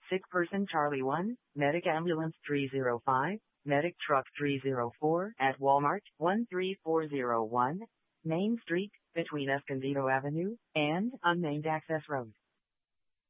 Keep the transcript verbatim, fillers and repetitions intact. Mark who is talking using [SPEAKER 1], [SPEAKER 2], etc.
[SPEAKER 1] Sick person Charlie one, medic ambulance three zero five, medic truck three zero four at Walmart one three four zero one, Main Street, between Escondido Avenue and unnamed access road.